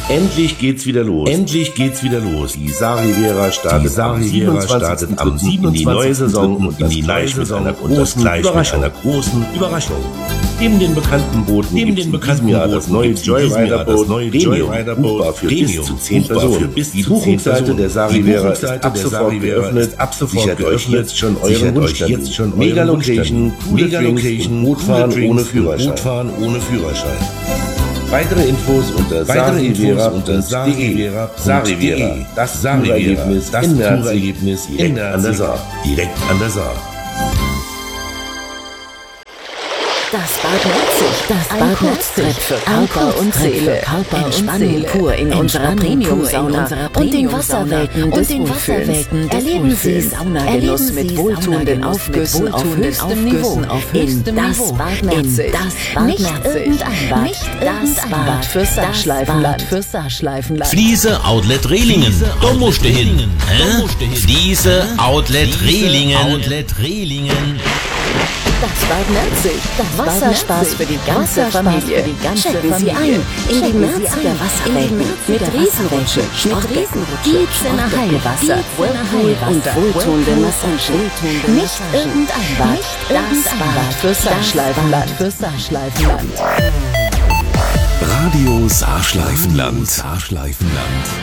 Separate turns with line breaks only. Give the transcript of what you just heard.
Endlich geht's wieder los. Endlich geht's wieder los. Die Saar-Riviera startet am 27. in die neue Saison und das gleich mit einer großen Überraschung. Neben den bekannten Booten gibt es in diesem Jahr das neue Joyrider-Boot Premium, buchbar für bis zu 10 Personen. Die Buchungsseite der Saar-Riviera ist ab sofort geöffnet. Sichert euch jetzt schon euren Wunschtermin. Mega-Location, coole Drinks und Bootfahren ohne Führerschein. Weitere Infos unter saarriviera.de. Saar-Riviera, das Tourerlebnis direkt an der Saar.
Das Bad Merzig, ein Kurztrip für Körper und Seele. Entspannung pur in unserer Premium-Sauna und den Wasserwelten des Wohlfühlens. Erleben Sie Saunagenuss mit wohltuenden Aufgüssen auf höchstem Niveau. In das Bad Merzig. Nicht irgendein Bad, das Bad für Saarschleifenland.
Fliese Outlet Rehlingen. Da musst du hin. Fliese Outlet Rehlingen.
Das Bad Merzig. Wasserspaß für die ganze Familie. Checken Sie ein in die Merziger Wasserwelten mit Riesenrutsche, Sportdecken, Gießener Heilwasser, Whirlpool und wohltuende Massagen. Nicht irgendein Bad, das Bad für Saarschleifenland.
Radio Saarschleifenland.